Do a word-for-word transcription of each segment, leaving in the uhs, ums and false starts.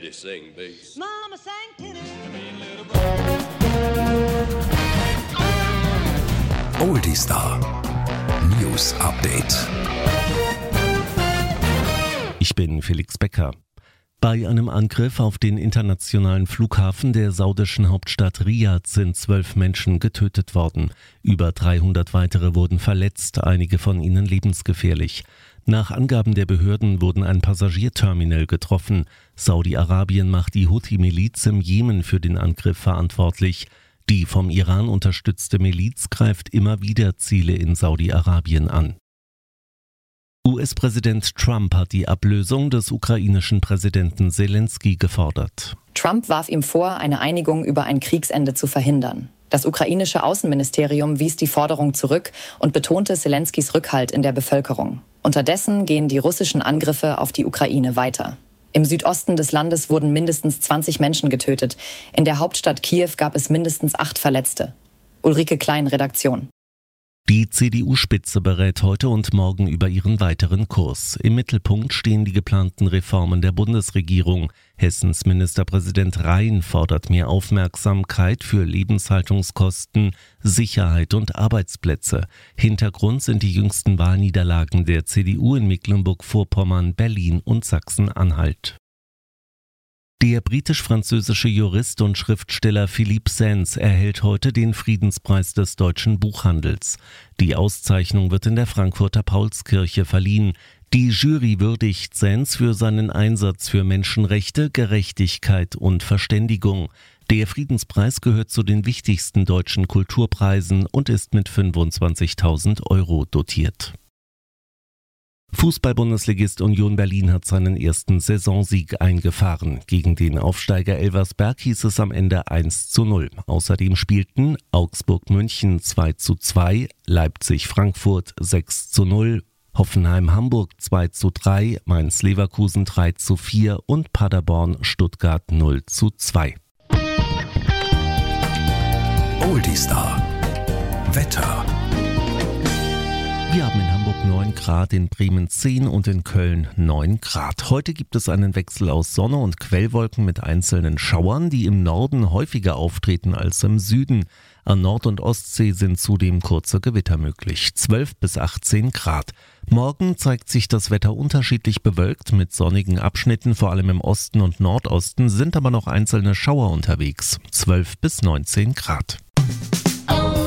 really sing bass. Mama sang tenor. Oldie Star News Update. Ich bin Felix Becker. Bei einem Angriff auf den internationalen Flughafen der saudischen Hauptstadt Riyadh sind zwölf Menschen getötet worden. Über dreihundert weitere wurden verletzt, einige von ihnen lebensgefährlich. Nach Angaben der Behörden wurden ein Passagierterminal getroffen. Saudi-Arabien macht die Houthi-Miliz im Jemen für den Angriff verantwortlich. Die vom Iran unterstützte Miliz greift immer wieder Ziele in Saudi-Arabien an. U S-Präsident Trump hat die Ablösung des ukrainischen Präsidenten Selensky gefordert. Trump warf ihm vor, eine Einigung über ein Kriegsende zu verhindern. Das ukrainische Außenministerium wies die Forderung zurück und betonte Selenskys Rückhalt in der Bevölkerung. Unterdessen gehen die russischen Angriffe auf die Ukraine weiter. Im Südosten des Landes wurden mindestens zwanzig Menschen getötet. In der Hauptstadt Kiew gab es mindestens acht Verletzte. Ulrike Klein, Redaktion. Die C D U-Spitze berät heute und morgen über ihren weiteren Kurs. Im Mittelpunkt stehen die geplanten Reformen der Bundesregierung. Hessens Ministerpräsident Rhein fordert mehr Aufmerksamkeit für Lebenshaltungskosten, Sicherheit und Arbeitsplätze. Hintergrund sind die jüngsten Wahlniederlagen der C D U in Mecklenburg-Vorpommern, Berlin und Sachsen-Anhalt. Der britisch-französische Jurist und Schriftsteller Philippe Sands erhält heute den Friedenspreis des deutschen Buchhandels. Die Auszeichnung wird in der Frankfurter Paulskirche verliehen. Die Jury würdigt Sands für seinen Einsatz für Menschenrechte, Gerechtigkeit und Verständigung. Der Friedenspreis gehört zu den wichtigsten deutschen Kulturpreisen und ist mit fünfundzwanzigtausend Euro dotiert. Fußball-Bundesligist Union Berlin hat seinen ersten Saisonsieg eingefahren. Gegen den Aufsteiger Elversberg hieß es am Ende eins zu null. Außerdem spielten Augsburg-München zwei zu zwei, Leipzig-Frankfurt sechs zu null, Hoffenheim-Hamburg zwei zu drei, Mainz-Leverkusen drei zu vier und Paderborn-Stuttgart null zu zwei. Oldie Star Wetter. Wir haben in Hamburg neun Grad, in Bremen zehn und in Köln neun Grad. Heute gibt es einen Wechsel aus Sonne und Quellwolken mit einzelnen Schauern, die im Norden häufiger auftreten als im Süden. An Nord- und Ostsee sind zudem kurze Gewitter möglich, zwölf bis achtzehn Grad. Morgen zeigt sich das Wetter unterschiedlich bewölkt mit sonnigen Abschnitten, vor allem im Osten und Nordosten, sind aber noch einzelne Schauer unterwegs, zwölf bis neunzehn Grad.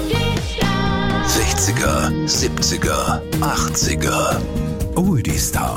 sechziger, siebziger, achtziger Oldie Star